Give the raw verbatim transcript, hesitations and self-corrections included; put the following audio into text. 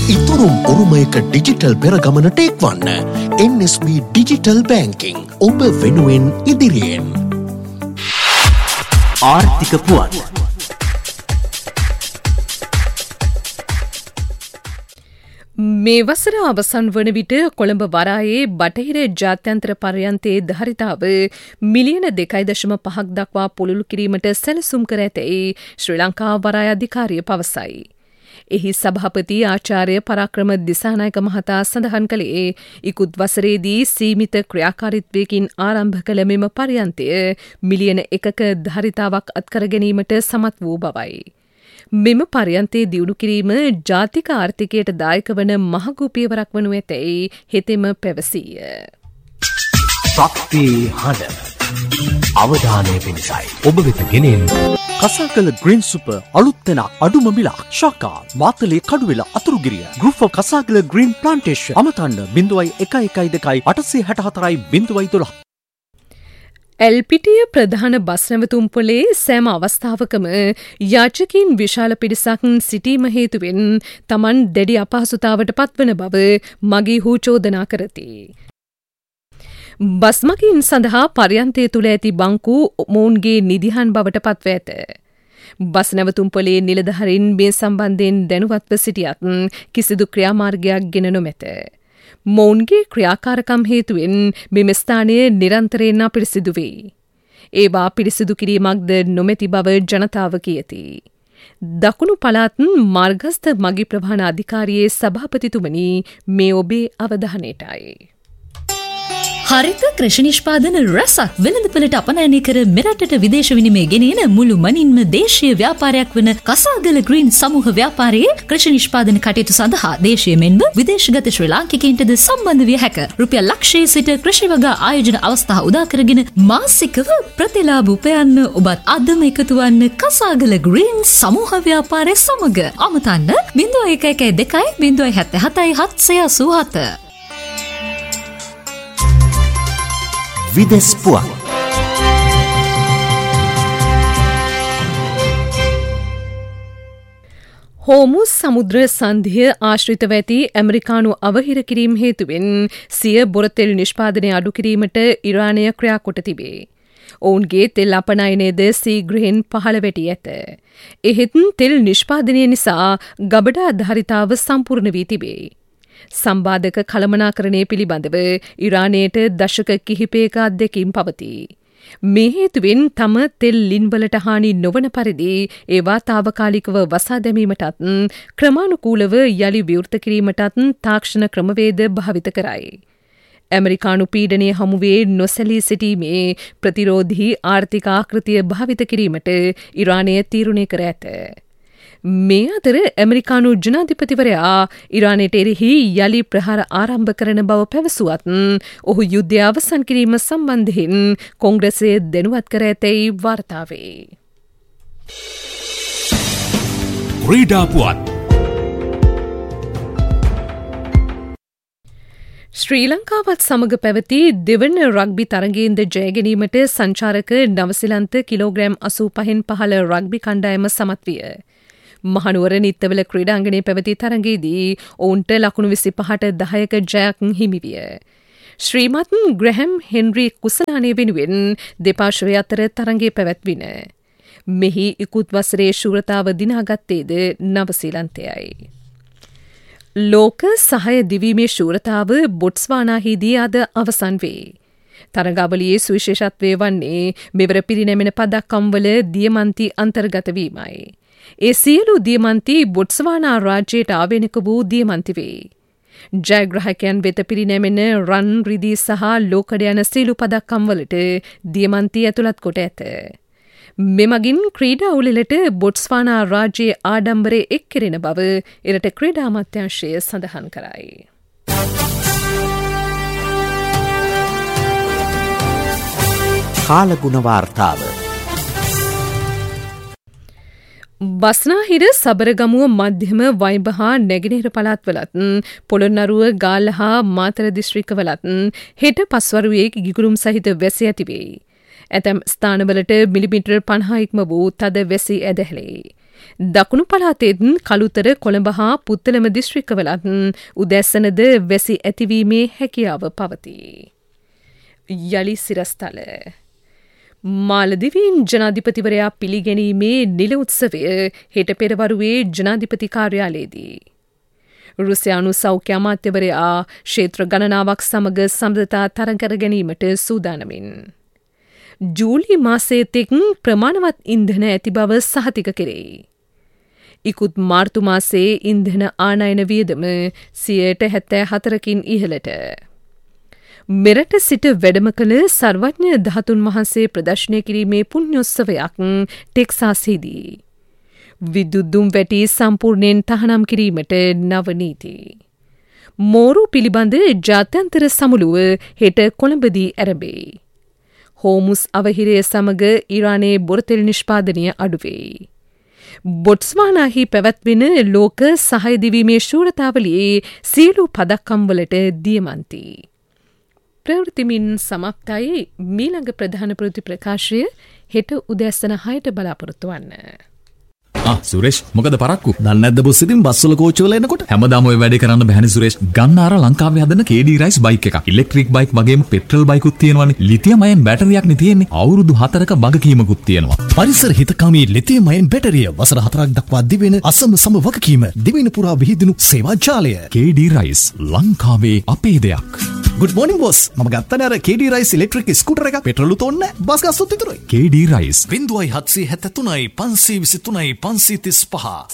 ඉතුරුම් උරුමයක digital පෙරගමනට එක්වන්න. එන් S B digital බැංකිං ඔබ වෙනුවෙන් ඉදිරියෙන්. ආර්ථික පුවත්. මේ වසර අවසන් වන විට කොළඹ වරායේ බටහිර ජාත්‍යන්තර පර්යන්තයේ ධාරිතාව මිලියන දෙකයි දශම පහක් දක්වා පුළුල් කිරීමට සැලසුම් කර ඇතැයි ශ්‍රී ලංකා වරාය අධිකාරිය පවසයි. එහි සභාපති ආචාර්ය පරාක්‍රම දිසානායක මහතා සඳහන් කළේ ඉකුත් වසරේදී සීමිත ක්‍රියාකාරීත්වයකින් ආරම්භ කළ මෙම පර්යන්තය මිලියන එකක ධාරිතාවක් අත්කර ගැනීමට සමත් වූ බවයි. මෙම පර්යන්තයේ දියුණු කිරීම ජාතික ආර්ථිකයට දායක වන මහඟු පියවරක් වනු ඇතැයි හෙතෙම පැවසීය. ශක්තිය හඬ අවධානය පිණිසයි ඔබ වෙත ගෙනෙන කසාකල ග්‍රීන් සුපර් අලුත් තැන අඩුම මිලක් ශාකා Matale Kaduwela Athurugiriya group of කසාකල green plantation අමතන්න බිංදුවයි එකයි එකයි දෙකයි අටසිය හැට හතරයි බිංදුවයි දොළහ. එල්පිටිය ප්‍රධාන බස් නැවතුම්පොලේ සෑම අවස්ථාවකම යාචකීන් විශාල පිරිසක් සිටීම හේතුවෙන් තමන් දැඩි අපහසුතාවට පත්වන බව මගීහු චෝදනා කරති. බස්මකින් සඳහා පර්යන්තය තුළ ඇති බංකු මොවුන්ගේ නිදිහන් බවට පත්ව ඇත. බස් නැවතුම්පොලේ නිලධහරින් මේ සම්බන්ධයෙන් දැනුවත්ව සිටියත් කිසිදු ක්‍රියාමාර්ගයක් ගෙන නොමැත. මොවුන්ගේ ක්‍රියාකාරකම් හේතුවෙන් මෙම ස්ථානය නිරන්තරයෙන් අපිරිසිදු වේ. ඒවා පිරිසිදු කිරීමක්ද නොමැති බව ජනතාව කියති. දකුණු පළාත් මාර්ගස්ථ මගී ප්‍රවාහන අධිකාරියේ සභාපතිතුමනි මේ ඔබේ අවධානයටයි. හරිත කෘෂි නිෂ්පාදන රසක් වෙළඳපළට අපනයනය කර මෙරටට විදේශ විනිමය ගෙනෙන මුළු මනින්ම දේශීය ව්‍යාපාරයක් වන කසාගල ග්‍රීන් සමූහ ව්‍යාපාරයේ කෘෂි නිෂ්පාදන කටයුතු සඳහා දේශීය මෙන්ම විදේශගත ශ්‍රී ලාංකිකයින්ටද සම්බන්ධ විය හැක. රුපියල් ලක්ෂයේ සිට කෘෂි වගා ආයෝජන අවස්ථා උදා කරගෙන මාසිකව ප්‍රතිලාභ උපයන්න ඔබත් අදම එකතු වන්න කසාගල ග්‍රීන් සමූහ ව්‍යාපාරය සමග. අමතන්න බිංදුව එක එකයි දෙකයි බිංදුව හැත්තෑ හතයි හත්සිය අසූ හත. විදෙස් පුවත්. හෝමුස් සමුද්‍ර සන්ධිය ආශ්‍රිතව ඇති ඇමරිකානු අවහිර කිරීම හේතුවෙන් සිය බොරතෙල් නිෂ්පාදනය අඩු කිරීමට ඉරානය ක්‍රියා කොට තිබේ. ඔවුන්ගේ තෙල් අපනයනයද සීග්‍රහෙන් පහළ වැටි ඇත. එහෙත් තෙල් නිෂ්පාදනය නිසා ගබඩා ධාරිතාව සම්පූර්ණ වී තිබේ. සම්බාධක කළමනාකරණය පිළිබඳව ඉරානයට දශක කිහිපයක අත්දැකීම් පවතී. මේ හේතුවෙන් තම තෙල් ලින්වලට හානි නොවන පරිදි ඒවා තාවකාලිකව වසා දැමීමටත් ක්‍රමානුකූලව යළි විවෘත කිරීමටත් තාක්ෂණ ක්‍රමවේද භාවිත කරයි. ඇමරිකානු පීඩනය හමුවේ නොසැලී සිටීමේ ප්‍රතිරෝධී ආර්ථික ආකෘතිය භාවිත කිරීමට ඉරානය තීරණය කර ඇත. මේ අතර ඇමරිකානු ජනාධිපතිවරයා ඉරානයට එරෙහි යළි ප්‍රහාර ආරම්භ කරන බව පැවසුවත් ඔහු යුද්ධය අවසන් කිරීම සම්බන්ධයෙන් කොංග්‍රසය දැනුවත් කර ඇතැයි වාර්තා වේ. ක්‍රීඩා පුවත්. ශ්‍රී ලංකාවත් සමග පැවති දෙවන රග්බි තරගයෙන්ද ජයගැනීමට සංචාරක නවසිලන්ත කිලෝග්‍රෑම් අසූ පහෙන් පහළ රග්බි කණ්ඩායම සමත් විය. මහනුවර නිත්තවල ක්‍රීඩාංගණයේ පැවති තරගයේදී ඔවුන්ට ලකුණු විසි පහට දහයක ජයක් හිමි විය. ශ්‍රීමත් ග්‍රැහැම් හෙන්රි කුසලානය වෙනුවෙන් දෙපාර්ශ්වය අතර තරගයේ පැවැත්වින. මෙහි ඉකුත් වසරේ ශූරතාව දිනාගත්තේද නවසීලන්තයයි. ලෝක සහය දිවීමේ ශූරතාව බොට්ස්වානාහිදී අද අවසන් වේ. තරගාවලියේ සුවිශේෂත්වය වන්නේ මෙවර පිරිනැමෙන පදක්කම්වල දියමන්ති අන්තර්ගත වීමයි. ඒ සියලු දියමන්ති බොට්ස්වානා රාජ්‍යයට ආවේනික වූ දියමන්ති වේ. ජයග්‍රහකයන් වෙත පිරිනැමෙන රන් රිදී සහ ලෝකඩ යන සියලු පදක්කම්වලට දියමන්ති ඇතුළත් කොට ඇත. මෙමගින් ක්‍රීඩා උළෙලට බොට්ස්වානා රාජ්‍යයේ ආඩම්බරය එක් කෙරෙන බව එරට ක්‍රීඩා අමාත්‍යාංශය සඳහන් කරයි. කාලගුණ වාර්තාව. බස්නාහිර සබරගමුව මධ්‍යම වයිඹ හා නැගෙනහිර පළාත්වලත් පොළොන්නරුව ගාල්ල හා මාතර දිස්ත්‍රික්කවලත් හෙට පස්වරුවේ ගිගුරුම් සහිත වැසි ඇතිවෙයි. ඇතැම් ස්ථානවලට මිලිමීටර් පනහ ඉක්ම වූ තද වැසි ඇදහැලේ. දකුණු පළාතෙත් කළුතර කොළඹ හා පුත්තලම දිස්ත්‍රික්කවලත් උදැසනද වැසි ඇතිවීමේ හැකියාව පවතී. යළි සිරස්තල මාලදිවීන් ජනාධිපතිවරයා පිළිගැනීමේ නිල උත්සවය හෙට පෙරවරුවේ ජනාධිපති කාර්යාලයේදී. රුසියානු සෞඛ්‍ය අමාත්‍යවරයා ක්ෂේත්‍ර ගණනාවක් සමග සම්බන්ධතා තරඟ කර ගැනීමට සූදානමින්. ජූලි මාසයේ තෙක් ප්‍රමාණවත් ඉන්ධන ඇති බව සහතික කෙරෙයි. ඉකුත් මාර්තු මාසයේ ඉන්ධන ආනයන වියදම සියයට හැත්තෑ හතරකින් ඉහළට. මෙරට සිට වැඩම කළ සර්වඥ ධාතුන් වහන්සේ ප්‍රදර්ශනය කිරීමේ පුණ්‍යෝත්සවයක් ටෙක්සාස්හිදී. විදුලි දුම් වැටි සම්පූර්ණයෙන් තහනම් කිරීමට නව නීති. මෝරු පිළිබඳ ජාත්‍යන්තර සමුළුව හෙට කොළඹදී ඇරඹේ. හෝමුස් අවහිරය සමග ඉරානයේ බොරතෙල් නිෂ්පාදනය අඩුවේ. බොට්ස්වානාහි පැවැත්වෙන ලෝක සහය දිවීමේ ශූරතාවලියේ සියලු පදක්කම්වලට දියමන්ති. ප්‍රවෘත්තිමින් සමක්තයි මීළඟ ප්‍රධාන ප්‍රවෘත්ති ප්‍රකාශය හෙට උදැසන හයට බලාපොරොත්තු වන්න. ආ සුරේෂ් මොකද පරක්කු? දන්නේ නැද්ද බොස් ඉතින් බස්වල කෝච්චිවල එනකොට හැමදාම ඔය වැඩේ කරන්න බැහැනේ සුරේෂ්. ගන්න අර ලංකාවේ හදන කේ ඩී රයිස් බයික් එකක්. ඉලෙක්ට්‍රික් බයික් වගේම පෙට්‍රල් බයිකුත් තියෙනවානේ. ලිතියම් අයන් බැටරියක් නේ තියෙන්නේ. අවුරුදු හතරක වගකීමකුත් තියෙනවා. පරිසර හිතකාමී ලිතියම් අයන් බැටරිය වසර හතරක් දක්වා දිවෙන අසම සම වගකීම දිවෙන පුරා විහිදුණු සේවා ජාලය. කේ ඩී රයිස් ලංකාවේ අපේ දෙයක්. Good morning boss. මම ගත්තනේ අර කේ ඩී රයිස් ඉලෙක්ට්‍රික් ස්කූටර් එකක්. පෙට්‍රලුත් ඕනේ නැහැ. බස් ගාස්තුත් විතරයි. කේ ඩී රයිස් බිංදුවයි හත්සිය හැත්තෑ තුනයි පන්සිය විසි තුනයි පන්සිය තිස් පහ.